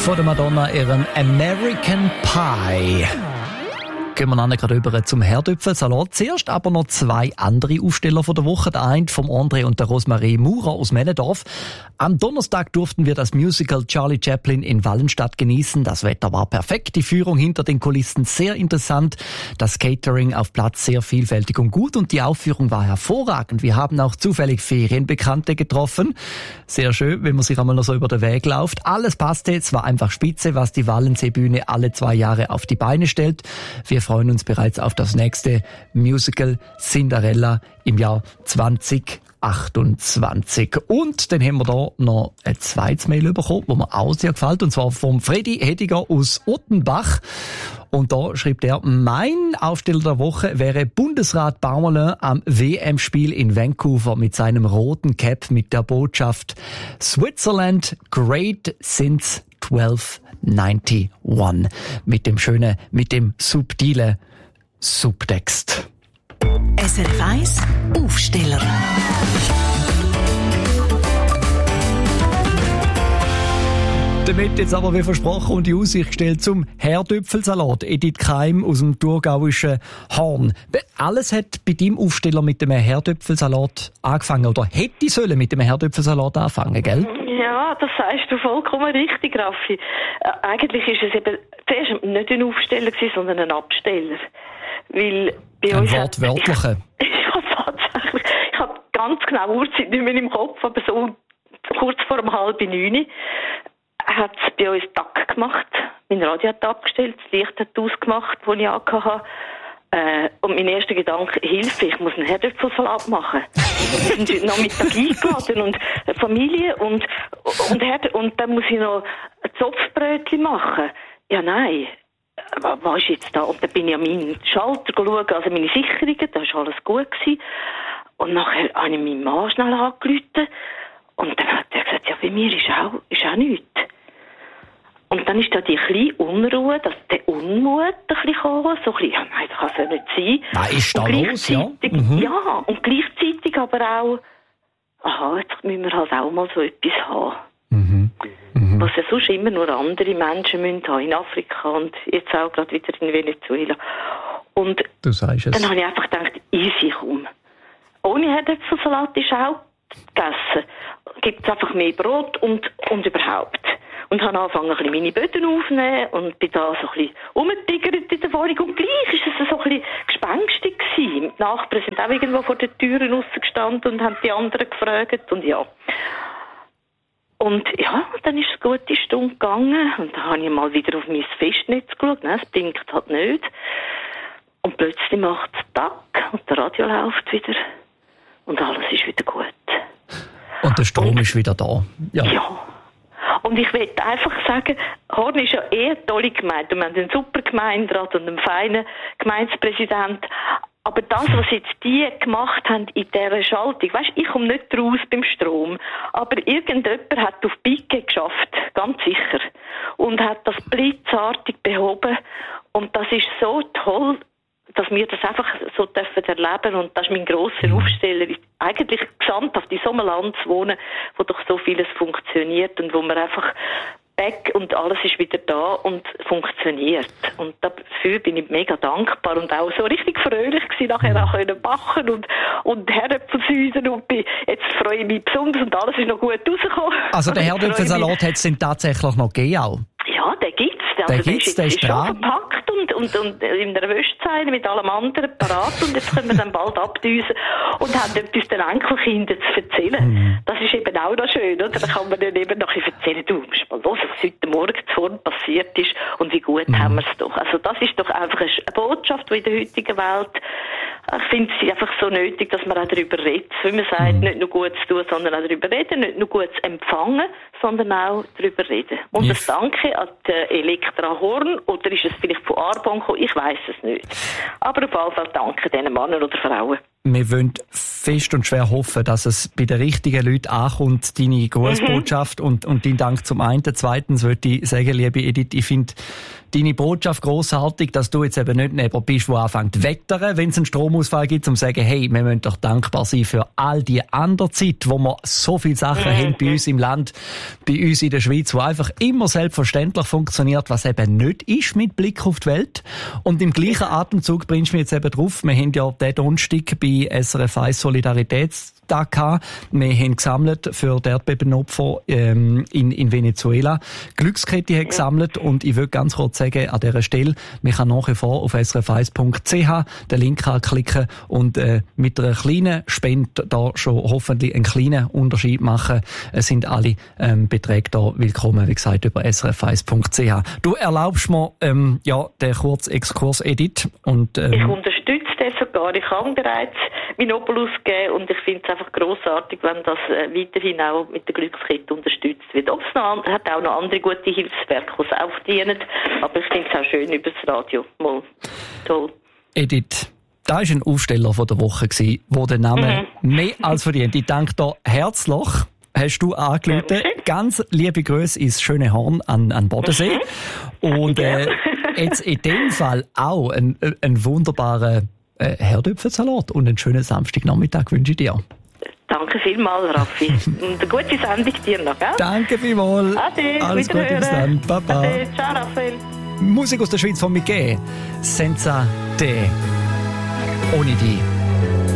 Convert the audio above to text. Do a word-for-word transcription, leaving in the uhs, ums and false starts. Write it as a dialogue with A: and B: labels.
A: von der Madonna ihrem American Pie. Gehen wir dann gerade über zum Herdöpfelsalat. Zuerst aber noch zwei andere Aufsteller von der Woche. Der eine vom André und der Rosmarie Maurer aus Männendorf. Am Donnerstag durften wir das Musical Charlie Chaplin in Wallenstadt genießen. Das Wetter war perfekt, die Führung hinter den Kulissen sehr interessant, das Catering auf Platz sehr vielfältig und gut und die Aufführung war hervorragend. Wir haben auch zufällig Ferienbekannte getroffen. Sehr schön, wenn man sich einmal noch so über den Weg läuft. Alles passte, es war einfach spitze, was die Wallenseebühne alle zwei Jahre auf die Beine stellt. Wir freuen uns bereits auf das nächste Musical Cinderella im Jahr zwanzig achtundzwanzig. Und dann haben wir da noch ein zweites Mail bekommen, das mir auch sehr gefällt, und zwar vom Freddy Hediger aus Ottenbach. Und da schreibt er, mein Aufsteller der Woche wäre Bundesrat Baumerle am W M-Spiel in Vancouver mit seinem roten Cap mit der Botschaft Switzerland great since zwölf einundneunzig. Mit dem schönen, mit dem subtilen Subtext.
B: S R F eins Aufsteller.
A: Damit jetzt aber wie versprochen und die Aussicht gestellt zum Herdöpfelsalat. Edith Keim aus dem thurgauischen Horn. Alles hat bei deinem Aufsteller mit dem Herdöpfelsalat angefangen, oder hätte sollen mit dem Herdöpfelsalat anfangen, gell?
C: Ja, das sagst du vollkommen richtig, Raffi. Äh, eigentlich ist es eben zuerst nicht ein Aufsteller gewesen, sondern ein Absteller. Weil bei
A: ein
C: uns
A: wortwörtlicher.
C: Hat, ja, tatsächlich. Ich habe ganz genau Uhrzeit nicht mehr im Kopf, aber so kurz vor um halb neun hat es bei uns Tag gemacht. Mein Radio hat abgestellt, das Licht hat ausgemacht, das ich angehabt äh, und mein erster Gedanke, Hilfe, ich muss einen Herdöpfelsalat machen. Wir sind heute Nachmittag eingeladen und eine Familie und, und, Herd- und dann muss ich noch ein Zopfbrötchen machen. Ja, nein. Was ist jetzt da? Und dann bin ich an meinen Schalter schauen, also meine Sicherungen, da war alles gut gewesen. Und nachher habe ich meinen Mann schnell angerufen. Und dann hat er gesagt, ja, bei mir ist auch, ist auch nichts. Und dann ist da die kleine Unruhe, dass der Unmut ein bisschen kam, so ein bisschen, ja, nein, das kann es ja nicht sein.
A: Was ist da
C: und
A: los, ja? Mhm.
C: Ja, und gleichzeitig aber auch, aha, jetzt müssen wir halt auch mal so etwas haben.
A: Mhm. Mhm.
C: Was ja sonst immer nur andere Menschen müssen haben, in Afrika und jetzt auch gerade wieder in Venezuela. Und
A: du sagst es.
C: Dann habe ich einfach gedacht, easy, komm. Ohne Herdöpfelsalat ist auch gegessen. Gibt es einfach mehr Brot und, und überhaupt. Und habe angefangen, ein bisschen meine Böden aufzunehmen und bin da so ein bisschen rumgetigert in der Wohnung. Und gleich war es so ein bisschen gespenstig gewesen. Die Nachbarn sind auch irgendwo vor den Türen rausgestanden und haben die anderen gefragt und ja. Und ja, dann ist es eine gute Stunde gegangen und dann habe ich mal wieder auf mein Festnetz geschaut. Nein, es blinkt halt nicht. Und plötzlich macht es Tack und der Radio läuft wieder und alles ist wieder gut.
A: Und der Strom
C: und,
A: ist wieder da. Ja.
C: Ja. Und ich will einfach sagen, Horn ist ja eh eine tolle Gemeinde. Wir haben einen super Gemeinderat und einen feinen Gemeindepräsidenten. Aber das, was jetzt die gemacht haben in dieser Schaltung, weisst, ich komme nicht raus beim Strom, aber irgendjemand hat auf Pike geschafft, ganz sicher, und hat das blitzartig behoben. Und das ist so toll, dass wir das einfach so dürfen erleben. Und das ist mein grosser Aufsteller, eigentlich gesamthaft in so einem Land zu wohnen, wo doch so vieles funktioniert und wo man einfach back und alles ist wieder da und funktioniert. Und dafür bin ich mega dankbar und auch so richtig fröhlich gewesen, nachher auch können backen und, und Herdöpfelsäusen und bin, jetzt freue ich mich besonders und alles ist noch gut rausgekommen.
A: Also der Herdöpfelsalat hat es denn tatsächlich noch gegeben auch?
C: Ja, den gibt's.
A: Den
C: also,
A: gibt's,
C: der ist,
A: der ist
C: schon
A: dran.
C: verpackt und, und, und in der Wäschzeile mit allem anderen parat und jetzt können wir dann bald abdüsen und haben etwas den Enkelkindern zu erzählen. Mhm. Das ist eben auch noch schön, oder? Da kann man dann eben noch erzählen, du musst mal los, was heute Morgen zuvor passiert ist und wie gut mhm. haben wir es doch. Also das ist doch einfach eine Botschaft, die in der heutigen Welt, ich finde es einfach so nötig, dass man auch darüber redet. Wie man sagt, mhm. nicht nur gut zu tun, sondern auch darüber reden, nicht nur gut zu empfangen, sondern auch darüber reden. Und yes. das Danke an die Elektra Horn, oder ist es vielleicht von Arbon gekommen, ich weiss es nicht. Aber auf jeden Fall danke diesen Männern oder Frauen.
A: wir wollen fest und schwer hoffen, dass es bei den richtigen Leuten ankommt, deine Grußbotschaft mhm. und, und dein Dank zum einen. Zweitens würde ich sagen, liebe Edith, ich finde deine Botschaft grossartig, dass du jetzt eben nicht jemand bist, der anfängt zu wettern, wenn es einen Stromausfall gibt, um zu sagen, hey, wir müssen doch dankbar sein für all die andere Zeit, wo wir so viele Sachen mhm. haben bei uns im Land, bei uns in der Schweiz, wo einfach immer selbstverständlich funktioniert, was eben nicht ist mit Blick auf die Welt. Und im gleichen Atemzug bringst du mich jetzt eben drauf, wir haben ja den Donnerstag bei S R F eins Solidaritätstag gehabt. Wir haben gesammelt für die Erdbebenopfer ähm, in, in Venezuela. Glückskette hat gesammelt und ich will ganz kurz sagen, an dieser Stelle, man kann nach wie vor auf s r f eins punkt c h den Link anklicken und äh, mit einer kleinen Spende da schon hoffentlich einen kleinen Unterschied machen. Es sind alle ähm, Beträge da willkommen, wie gesagt, über s r f eins punkt c h. Du erlaubst mir ähm, ja, den kurzen Exkurs, Edith. Und, ähm, ich
C: unterstütze das sogar. Ich habe bereits meinen Opel ausgegeben und ich finde es einfach grossartig, wenn das äh, weiterhin auch mit der Glückskette unterstützt wird. Ob es noch, hat auch noch andere gute Hilfswerke, die es aufdienen, aber ich finde es auch schön über das Radio. Mal toll.
A: Edith, da war ein Aufsteller von der Woche, der den Namen mhm. mehr als verdient. Ich danke dir herzlich. Hast du angerufen. Ja, ganz liebe Grüße ins schöne Horn an, an Bodensee. Mhm. Und äh, jetzt in dem Fall auch ein, ein wunderbarer äh, Herdöpfelsalat und einen schönen Samstagnachmittag wünsche ich dir.
C: Danke vielmals, Raffi. Und eine gute Sendung dir noch, gell?
A: Danke vielmals.
C: Ade,
A: alles Gute, bis dann. Baba.
C: Ade, ciao, Raphael.
A: Musik aus der Schweiz von Miguel. Senza te. Ohne die.